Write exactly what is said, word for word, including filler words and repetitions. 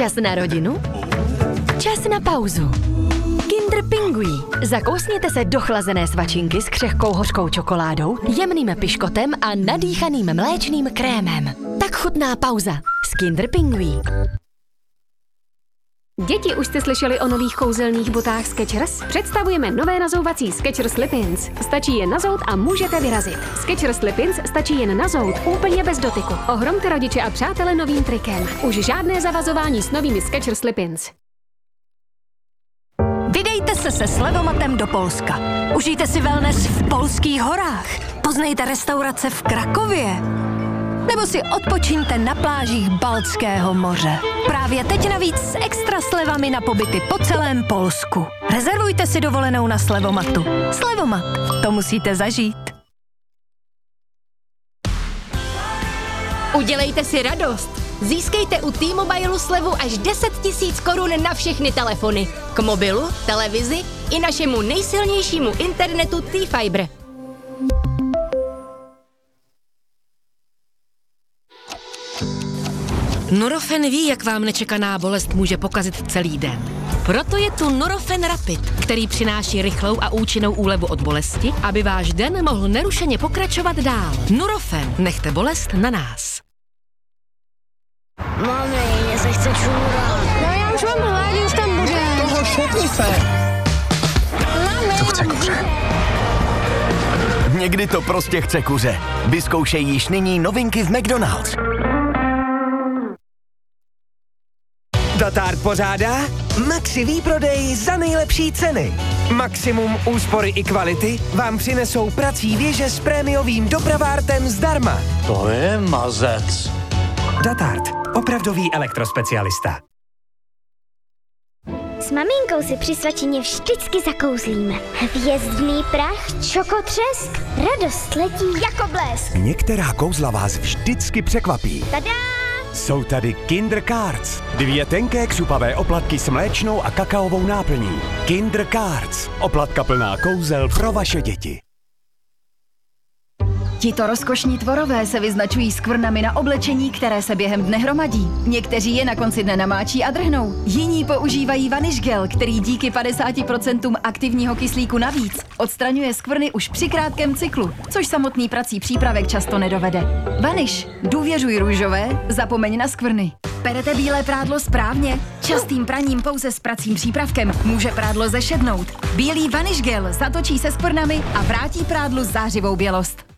Čas na rodinu? Čas na pauzu. Kinder Pingui. Zakousněte se do chlazené svačinky s křehkou hořkou čokoládou, jemným piškotem a nadýchaným mléčným krémem. Tak chutná pauza s Kinder Pingui. Děti, už jste slyšeli o nových kouzelných botách Skechers? Představujeme nové nazouvací Skechers Slip-ins. Stačí jen nazout a můžete vyrazit. Skechers Slip-ins stačí jen nazout, úplně bez dotyku. Ohromte rodiče a přátele novým trikem. Už žádné zavazování s novými Skechers Slip-ins. Vydejte se se Slevomatem do Polska. Užijte si wellness v polských horách. Poznejte restaurace v Krakově. Nebo si odpočiňte na plážích Baltského moře. Právě teď navíc s extra slevami na pobyty po celém Polsku. Rezervujte si dovolenou na Slevomatu. Slevomat, to musíte zažít. Udělejte si radost. Získejte u T-Mobilu slevu až deset tisíc korun na všechny telefony. K mobilu, televizi i našemu nejsilnějšímu internetu T-Fiber. Nurofen ví, jak vám nečekaná bolest může pokazit celý den. Proto je tu Nurofen Rapid, který přináší rychlou a účinnou úlevu od bolesti, aby váš den mohl nerušeně pokračovat dál. Nurofen, nechte bolest na nás. Mami, mě se chce čůrat. No já už mám hlad, už tam bude. Toho šupni se. Mami. To chce kuře. Někdy to prostě chce kuře. Vyzkoušej již nyní novinky v McDonald's. Datard pořádá Maxi výprodej za nejlepší ceny. Maximum úspory i kvality vám přinesou prací věže s prémiovým dopravártem zdarma. To je mazec. Datard, opravdový elektrospecialista. S maminkou si při svačině vždycky zakouzlíme. Hvězdný prach, čokotřesk, radost letí jako blesk. Některá kouzla vás vždycky překvapí. Tada! Jsou tady Kinder Cards. Dvě tenké křupavé oplatky s mléčnou a kakaovou náplní. Kinder Cards. Oplatka plná kouzel pro vaše děti. Tito rozkošní tvorové se vyznačují skvrnami na oblečení, které se během dne hromadí. Někteří je na konci dne namáčí a drhnou. Jiní používají vanish gel, který díky padesáti procentům aktivního kyslíku navíc odstraňuje skvrny už při krátkém cyklu, což samotný prací přípravek často nedovede. Vanish, důvěřuj růžové, zapomeň na skvrny. Perete bílé prádlo správně? Častým praním pouze s pracím přípravkem může prádlo zešednout. Bílý vanish gel zatočí se skvrnami a vrátí prádlu zářivou bělost.